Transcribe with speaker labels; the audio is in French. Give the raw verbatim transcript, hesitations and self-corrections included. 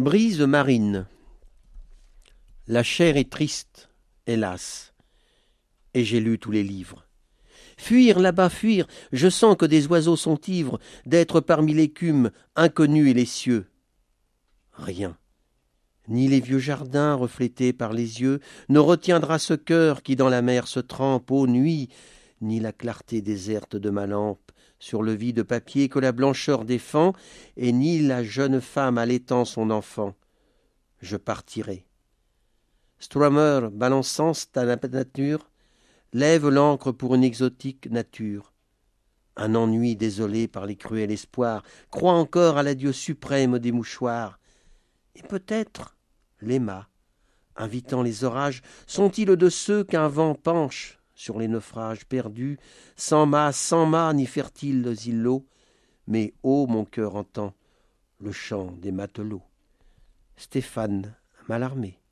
Speaker 1: Brise marine. La chair est triste, hélas, et j'ai lu tous les livres. Fuir là-bas, fuir, je sens que des oiseaux sont ivres d'être parmi l'écume, inconnue et les cieux. Rien, ni les vieux jardins reflétés par les yeux, ne retiendra ce cœur qui dans la mer se trempe aux nuits, ni la clarté déserte de ma lampe sur le vide papier que la blancheur défend, et ni la jeune femme allaitant son enfant. Je partirai. Strummer, balançant ta nature, lève l'ancre pour une exotique nature. Un ennui désolé par les cruels espoirs croit encore à l'adieu suprême des mouchoirs. Et peut-être les mâts, invitant les orages, sont-ils de ceux qu'un vent penche sur les naufrages perdus, sans mâts, sans mâts, ni fertiles îlots, mais ô mon cœur entend le chant des matelots. Stéphane Mallarmé.